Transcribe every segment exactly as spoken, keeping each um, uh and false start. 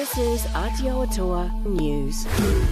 This is Aotearoa News.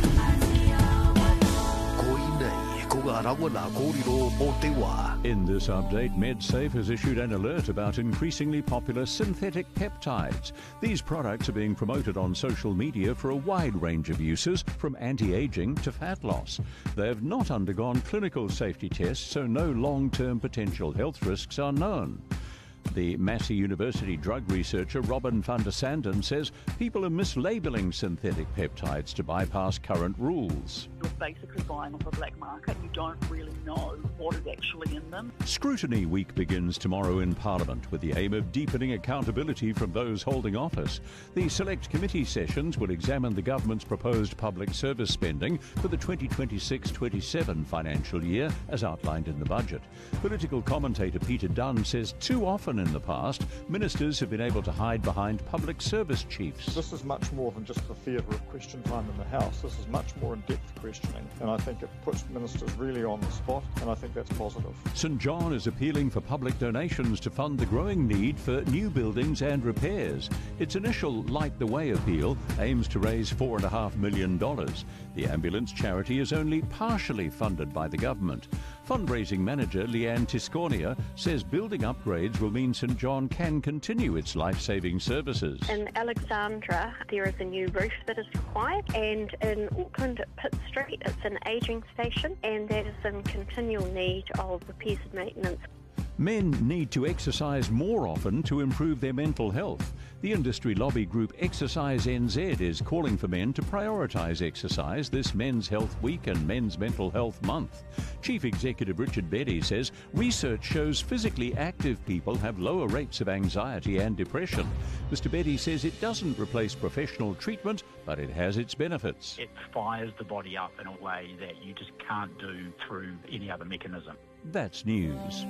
In this update, MedSafe has issued an alert about increasingly popular synthetic peptides. These products are being promoted on social media for a wide range of uses, from anti-aging to fat loss. They have not undergone clinical safety tests, so no long-term potential health risks are known. The Massey University drug researcher Robin van der Sanden says people are mislabeling synthetic peptides to bypass current rules. You're basically buying off a black market. You don't really know what is actually in them. Scrutiny Week begins tomorrow in Parliament with the aim of deepening accountability from those holding office. The Select Committee sessions will examine the government's proposed public service spending for the twenty twenty-six twenty-seven financial year as outlined in the budget. Political commentator Peter Dunn says too often in the past, ministers have been able to hide behind public service chiefs. This is much more than just the theatre of question time in the House. This is much more in-depth questioning, and I think it puts ministers really on the spot, and I think that's positive. St John is appealing for public donations to fund the growing need for new buildings and repairs. Its initial Light the Way appeal aims to raise four point five million dollars. The ambulance charity is only partially funded by the government. Fundraising manager Leanne Tiscornia says building upgrades will mean St John can continue its life-saving services. In Alexandra, there is a new roof that is required, and in Auckland at Pitt Street, it's an ageing station, and that is in continual need of repairs and maintenance. Men need to exercise more often to improve their mental health. The industry lobby group Exercise N Z is calling for men to prioritise exercise this Men's Health Week and Men's Mental Health Month. Chief Executive Richard Beddy says research shows physically active people have lower rates of anxiety and depression. Mister Beddy says it doesn't replace professional treatment, but it has its benefits. It fires the body up in a way that you just can't do through any other mechanism. That's news.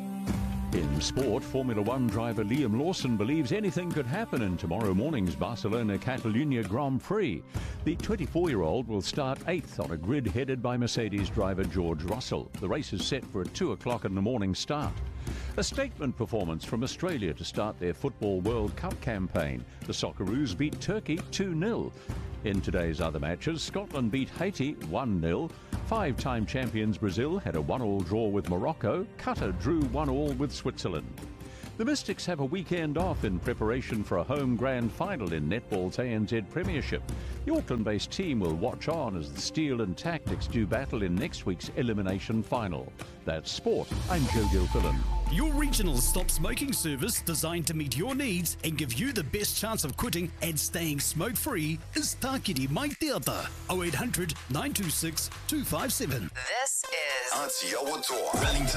In sport, Formula One driver Liam Lawson believes anything could happen in tomorrow morning's Barcelona-Catalunya Grand Prix. The twenty-four-year-old will start eighth on a grid headed by Mercedes driver George Russell. The race is set for a two o'clock in the morning start. A statement performance from Australia to start their Football World Cup campaign. The Socceroos beat Turkey two nil. In today's other matches, Scotland beat Haiti one nil. Five-time champions Brazil had a one-all draw with Morocco. Qatar drew one all with Switzerland. The Mystics have a weekend off in preparation for a home grand final in netball's A N Z Premiership. The Auckland-based team will watch on as the Steel and Tactics do battle in next week's elimination final. That's sport. I'm Joe Gilfillan. Your regional stop smoking service designed to meet your needs and give you the best chance of quitting and staying smoke-free is Tākiri Mai Te Ata. oh eight hundred, nine two six, two five seven. This is Aotearoa Wellington.